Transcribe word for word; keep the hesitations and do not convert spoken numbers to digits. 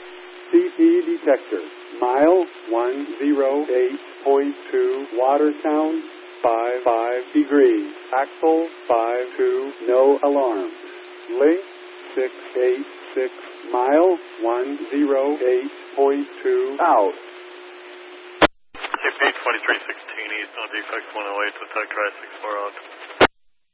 C P detector, mile one oh eight point two, Watertown, five five degrees, axle five two, no alarm. Link six eight six, mile one oh eight point two, out. C P twenty-three sixteen east on defect one oh eight, detect try six four out.